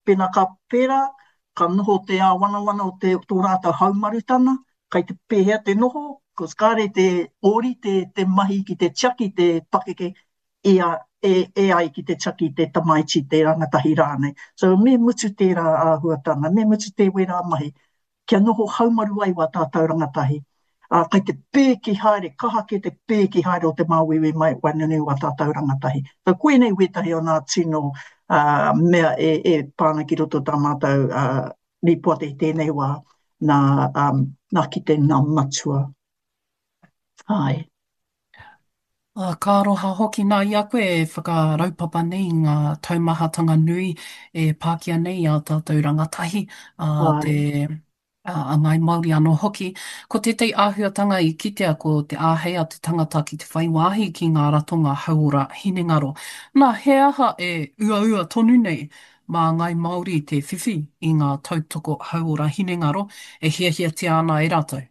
pena ka pera, ka noho te wana o tō rātou haumarutana, kai te pēhea te noho, ko skare te ori, te mahi ki te tiaki, te pakeke, e ai ki te tiaki, te tamaiti, te rangatahi rānei. So me mutu tērā āhuatana, me mutu te wera mahi, kia noho haumaru ai wa tātou rangatahi. Kai te pē ki haere, kaha ke te pē ki haere o te māwiwi mai wanunu wa tātou rangatahi. So koe nei wetahi o nā tino mea pāna ki roto tā mātou ripua te tēnei wā nā ki te ngā matua. Ai. Ka aroha hoki nā ia koe e whakaraupapa nei ngā taumahatanga nui e Pākia nei a tātou rangatahi Ai. te a ngai Māori anō hoki. Ko te āhuatanga i kitea ko te āhea te tangata ki te whaiwāhi ki ngā ratonga hauora hinengaro. Nā, he aha e ua tonu nei mā ngai Māori te whiwhi i ngā tautoko hauora hinengaro e hiahiatia ana e rātou.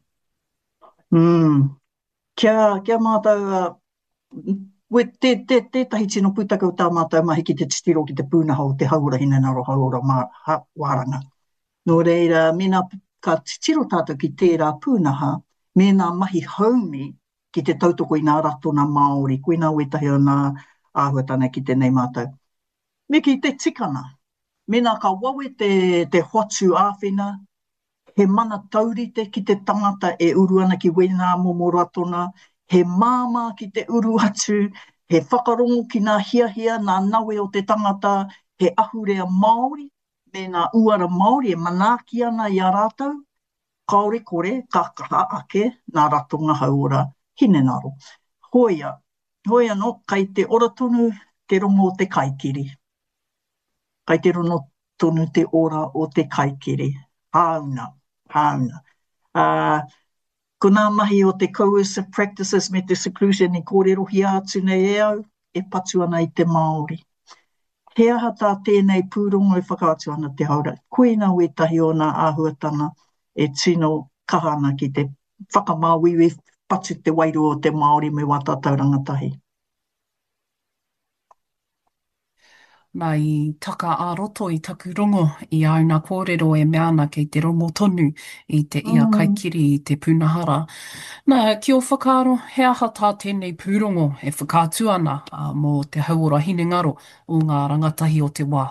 Kia mātou tētahi tino putaka o tā mātou mahi ki te titiro ki te pūnaha o te hauora hinengaro hauora wāranga. Nō reira, mena ka titiro tātou ki tērā pūnaha, mena mahi haumi ki te tautoko i ngā ratona Māori, koe nā wetahi o nā āhuatana ki tēnei mātou. Me ki te tikana, mena ka wawe te hoatu āwhina, he mana taurite ki te tangata e uru ana ki wena momo ratona, he māma ki te uru atu, he whakarongo ki ngā hiahia, ngā nawe o te tangata, he ahurea Māori, me ngā uara Māori e manaki ana i a rātou, kaore kore, ka kaha ake, ngā ratonga hauora hinengaro. Hoia no, kai te ora tonu te rongo o te kaikiri. Kai te rongo tonu te ora o te kaikiri. Hauna. Ko ngā mahi o te coercive practices me te seclusion i kōrerohi atu nei e au, e patu ana i te Māori. He aha tā tēnei pūrongo e whakaatu ana te haura. Koe nā wetahi o nā āhuatana e tino kahana ki te whakamāwiwi patu te wairu o te Māori me wā tātou rangatahi. Nā i taka ā-roto i taku rongo i auna kōrero e mea ana kei te rongo tonu i te ia kaikiri i te punahara. Nā, ki o whakaaro, he aha tā tēnei pūrongo e whakaatu ana mō te hauora hinengaro o ngā rangatahi o te wā.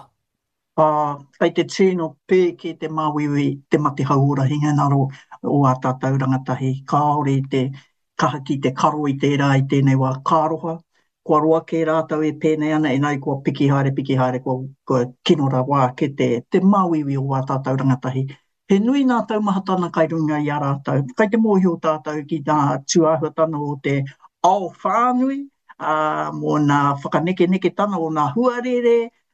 Kai te tino pē ki te māwiwi te mate hauora hinengaro o a tātou rangatahi. Kāore te kaha ki te karo i tērā i tēnei wā kāroha. Kua roa ke rātou e pēnei ana, e nai kua piki haere, kua kinora wā ke te māwiwi o wā tātou rangatahi. He nui nā taumahatana kai runga i a rātou. Kai te mōhio tātou ki ngā tuāhuatana o te ao whānui, mō nā whakaneke tana o nā huarere,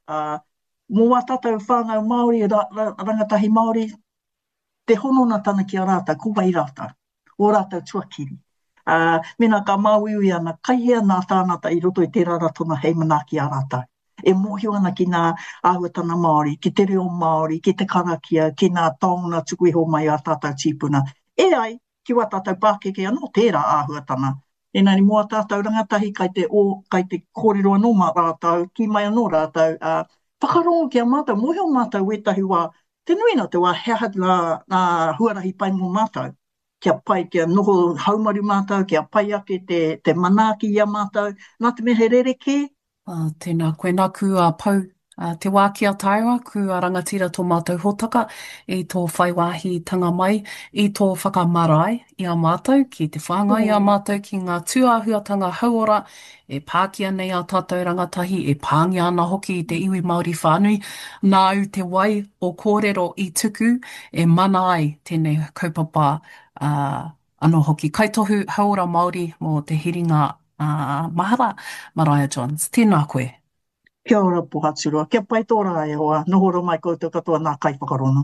mō wā tātou whānau Māori, rangatahi Māori, te honona tana ki a rātou, ko wai rātou, o rātou tuakiri. Mena ka māwiwi ana, kaihea nā tānata i roto i tērā ratona hei manaki a rātou. E mōhio ana ki ngā āhuatana Māori, ki te reo Māori, ki te karakia, ki ngā taonga tuku iho mai a tātou tīpuna. E ai, ki wā tātou Pākeke anō tērā āhuatana. Engari mua tātou rangatahi kai te kōrero anō mā rātou, ki mai anō rātou, whakarongo ki a mātou, mōhio mātou wetahi wā, te nui nā te wā hea nā huarahi pai mō mātou. Kia pai, kia noho haumaru mātou, kia pai ake te manaki i a mātou, nā te mea he rereke. Tēnā koe nā kua pau te wā kia taewa, kua rangatira tō mātou hōtaka i tō whaiwāhi tanga mai, i tō whakamarae i a mātou, ki te whāngai i a mātou, ki ngā tuāhuatanga hauora, e Pākia nei a tātou rangatahi, e pāngi ana hoki i te iwi Māori whānui, nā au te wai o kōrero i tuku, e mana ai tēnei kaupapa anō hoki. Kaitohu hauora Māori mō te hiringa mahara, Mariah Johns. Tēnā koe. Kia ora pohaturua. Kia pai tōra e hoa. Nohoro mai koutou katoa nā kai whakarono.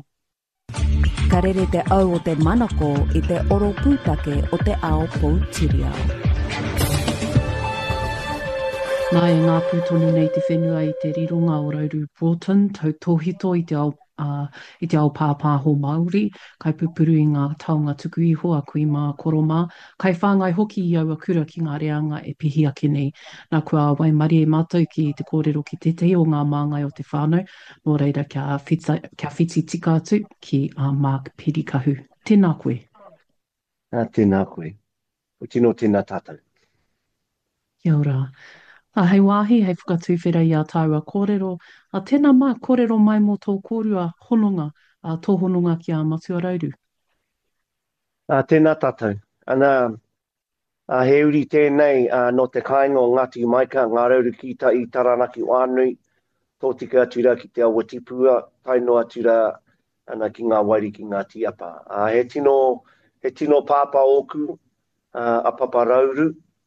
Ka rere te au o te manako i te oro pūtake o te ao Poutireo. Nā e ngā pūtonu nei te whenua i te rirunga o Rauru Broughton, tau tōhito i te ao i te ao pāpā ho Māori, kai pupuru i ngā taonga tuku iho a kui mā koroma, kai whāngai hoki i aua kura ki ngā reanga e pihi ake nei. Nā kua wai mari e mātou ki te kōrero ki te te o ngā māngai o te whānau, mō reira kia whiti tika atu ki a Mark Perikahu. Tēnā koe. Tēnā koe. O tino tēnā tātou. Kia ora. Hei wāhi, hei whakatūwhera i a tāua kōrero. Tēnā mā kōrero mai mō tō kōrua hononga, tō hononga ki a Matua Rauru. Tēnā tātou. Ana, he uri tēnei no te kāinga o Ngāti Maika, ngā rauru ki ta i Taranaki Wānui, tō tika atura ki te awa tipua, taino atura ana ki ngā wairi ki ngā tiapa. He tino pāpa oku, a Papa Rauru,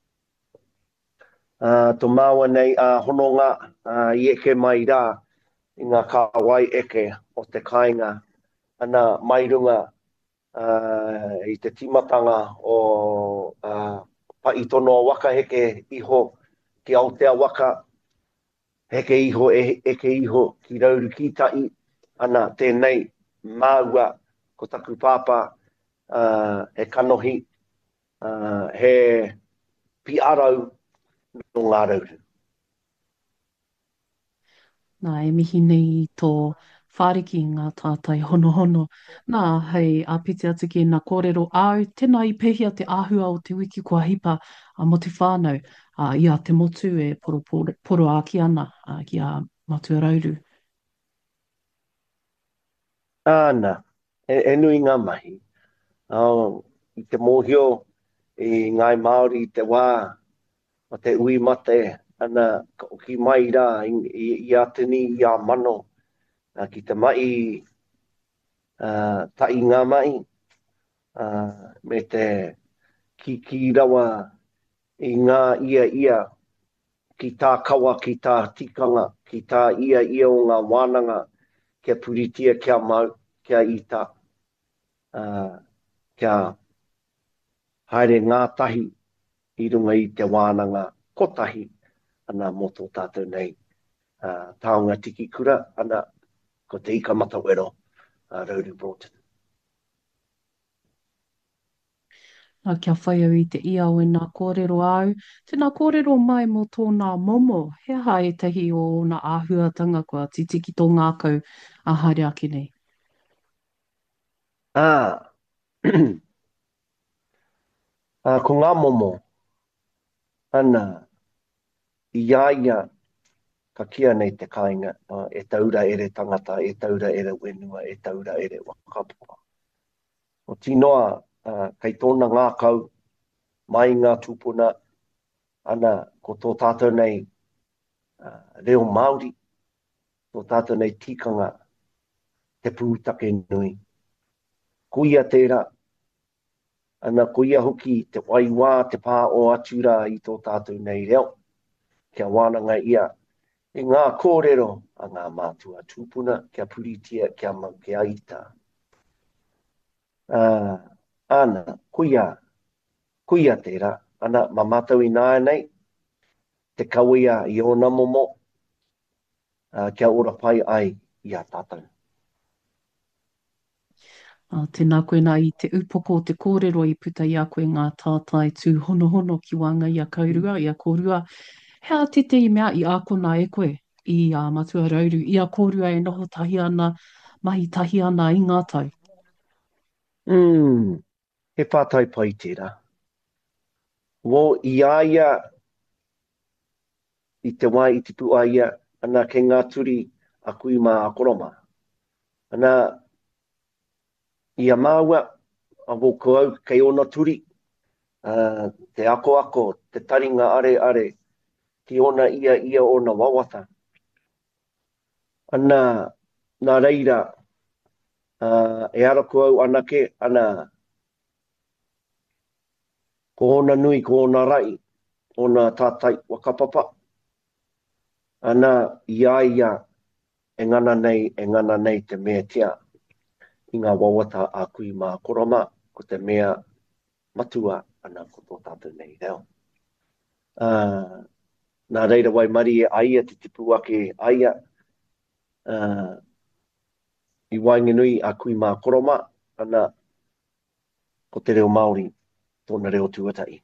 tō māua nei hononga i eke mai rā i ngā kāwai eke o te kāinga ana mairunga i te timatanga o paitono waka heke iho ki Aotea waka heke iho eke iho ki Rauru Kitai ana tēnei māua ko taku pāpa he kanohi he piarau no ngā rauru. Nā, e mihi nei i tō whāriki i ngā tātai hono. Nā, hei piti atu ki nā kōrero au, tēnā i pehia te āhua o te wiki kua hipa mo te whānau, i a te motu e poro aki ana ki a Matua Rauru. Āna, e nui ngā mahi. I te mōhio i ngai Māori i te wā, o te ui mate, ana o ki mai rā i atini i a mano, ki te mai, tai ngā mai, me te ki rawa i ngā ia, ki tā kawa, ki tā tikanga, ki tā ia o ngā wānanga, kia puritia, kia mau, kia ita, kia haere ngā tahi, i runga i te wānanga kotahi ana mō tō tātou nei taonga tiki kura ana ko te ika matawero Rauru Broughton. Kia whai au i te ia o nā kōrero au. Tēnā kōrero mai mō tōnā momo, he aha e tahi o nā āhuatanga kua titiki tō ngākau a haere ake nei. Ko ngā momo, ana, ia, ka kia nei te kāinga, e taura ere tangata, e taura ere wenua, e taura ere wakapuka. O tinoa, kei tōna ngā kau, mai ngā tūpuna, ana, ko tō tātou nei reo Māori, tō tātou nei tikanga, te pūtake nui. Kuia tērā, ana kuia hoki te waiwā, te pā o atura i tō tātou nei reo, kia wānanga ia, e ngā kōrero a ngā mātua tūpuna, kia puritia, kia mau, kia ita. Ana, kuia tērā, ana mamatau i nāia nei, te kawia i ona momo, kia ora pai ai i a tātou. Tēnā koe nā i te upoko o te kōrero i puta i a koe ngā tātai tū hono ki wanga i a kaurua, i a kōrua. Hea te te i mea i a kona e koe i a Matua Rauru, i a kōrua e noho tahi ana, mahi tahi ana i ngā tau. He pātai pai tērā. Wō i aia, i te wai i te pu aia, ana ke ngā turi a kui mā a koroma. Ana, i a māua, a wō koau kei ona turi, te ako, te taringa are, ki ona ia ona wawata. Ana, nā reira, e ara koau anake, ana, ko ona nui, ko ona rai, ona tātai wakapapa. Ana, ia, e ngana nei te mea tia, i ngā wawata a kui mā koroma, ko te mea matua ana ko tō tātou nei reo. Nā reira wai mari e aia te tipu ake aia, i waingenui a kui mā koroma, ana ko te reo Māori, tōna reo tuatai.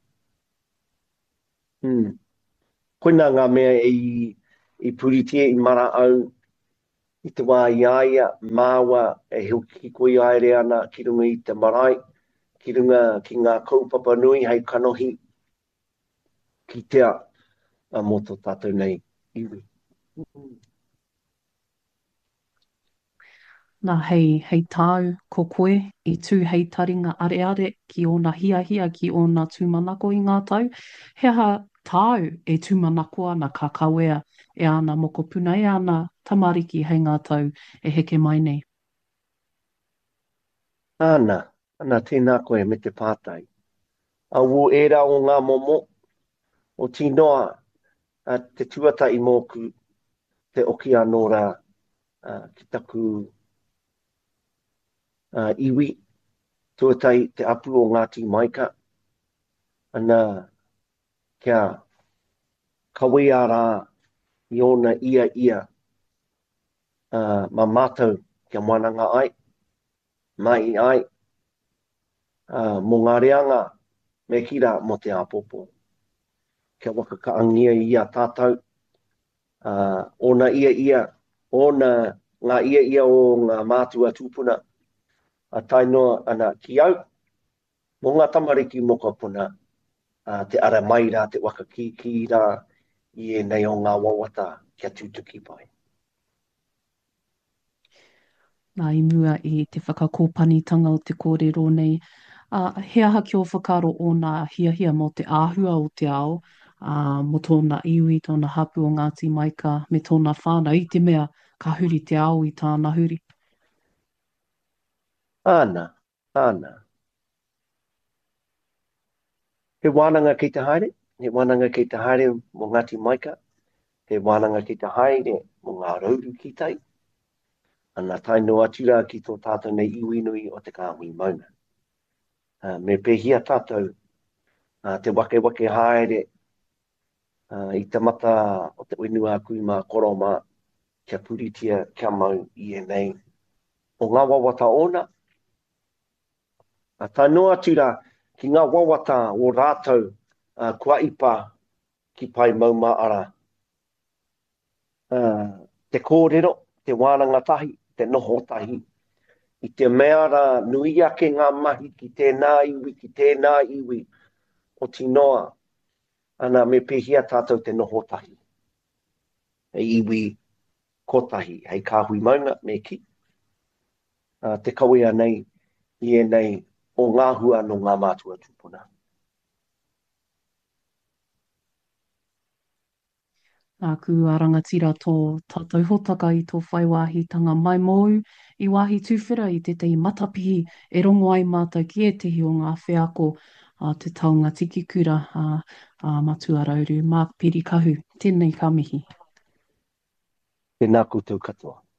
Koina ngā mea i puritia i mara au, i te wā iaia, māua, e huki koi aere ana, ki runga i te marae, ki runga ki ngā kaupapa nui, hei kanohi, ki tea, a mō tō tātou nei iwi. Nā hei tāu ko koe i tū hei taringa are ki ona hiahia ki ona tūmanako i ngā tau. He aha tāu e tūmanako ana ka kawea e ana mokopuna e ana tamariki hei ngā tau e heke mai nei. Ana tēnā koe me te pātai. A wo era o ngā momo, o tinoa te tuata i mōku te oki anō rā ki taku iwi, tuatai te apu o Ngāti Maika, ana kia kawea rā i ona ia ma mātou kia moananga ai, mai ai, mō ngā reanga me kira mo te apopo. Kia waka kaangia i a tātou, ona ona ngā ia o ngā mātua tūpuna, a tainoa ana ki au, mō ngā tamariki mokopuna, te ara mai rā, te waka ki rā, i e nei o ngā wawata kia tūtuki pai. Nā i mua i te whakakōpanitanga o te kōrero nei. He aha ki o whakaro o nā hiahia mo te āhua o te ao, mo tōna iwi, tōna hapu o Ngāti Maika, me tōna whānau, i te mea ka huri te ao i tāna huri. Ana. He wānanga ki te haere, mō Ngāti Maika, he wānanga ki te haere mō ngā rauru ki tai, ana taino atura ki tō tātou nei iwi nui o te kāhui mauna. Me pehia tātou te wake haere i te mata o te uinua kui mā koroma kia puritia kia mau i e nei. O ngā wawata ona, taino atura ki ngā wawata o rātou kua ipa ki pai mauma ara. Te kōrero, te wānanga tahi, te noho tahi, i te mea rā nui ake ngā mahi ki tēnā iwi, o tinoa, ana me pehia tātou te noho tahi. E iwi kotahi, hei kāhui maunga me ki. Te kawea nei, i e nei, o ngā hua no ngā mātua tūpuna. Nā ku arangatira tō tātou hotaka i tō whaiwāhitanga mai mou i wāhi tūwhera i te tei matapihi e rongo ai mātou ki e tehi o ngā wheako te taunga tiki kura matua rauru. Mark Piri Kahu, tēnei ka mihi. Tēnā koutou katoa.